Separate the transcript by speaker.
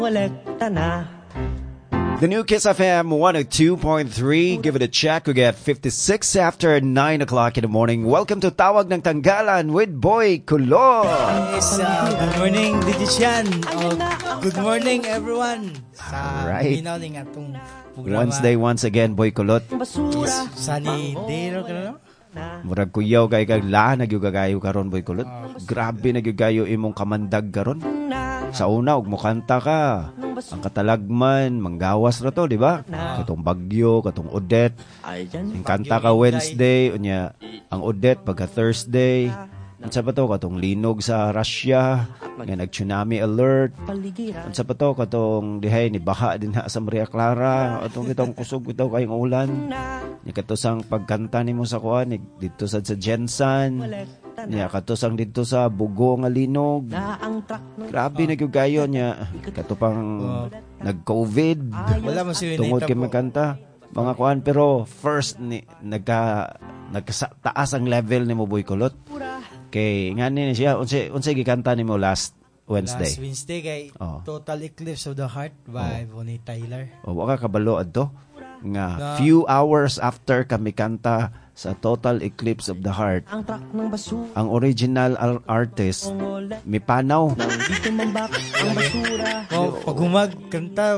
Speaker 1: The new Kiss FM 102.3. Give it a check. We get 56 after 9 o'clock in the morning. Welcome to Tawag ng Tanggalan with Boy Kulot.
Speaker 2: Yes, good morning, Didisyan. Good morning, everyone. Sa
Speaker 1: Alright.
Speaker 2: ning atong programa.
Speaker 1: Wednesday once again, Boy Kulot.
Speaker 2: Yes, sunny day, no?
Speaker 1: Murag kuyaw kay kag la nagyugagayo karon, Boy Kulot. Grabe nagyugayo imong kamandag karon. Sa una, ug mo kanta ka. Ang katalagman, manggawas na to, di ba? Katong Bagyo, katong Odette. Ang kanta ka Wednesday, unya, ang Odette pagka Thursday. Ang sa pa to, katong linog sa Russia. Nga nag-tsunami alert. Ang sa pa to, katong dihay ni Baha din ha sa Maria Clara. Atong kitong kusog ito kayong ulan. Ni katusang pagkanta ni mo sa kuan, dito sa Jensen. Niya katosang dito sa Bugo nga linog. Grabe nagyugayon niya. Katupang nag-COVID.
Speaker 2: Wala mo sila
Speaker 1: tungod kay magkanta. Mga kuan pero first ni nagtaas ang level ni mo, Boy Kulot. Kay ngani ni siya unsay gikanta nimo last Wednesday.
Speaker 2: Last Wednesday kay Total Eclipse of the Heart by Bonnie Tyler.
Speaker 1: Wa ka kabalo adto nga few hours after kami kanta sa Total Eclipse of the Heart, ang original artist mipanaw.
Speaker 2: Pag humag kanta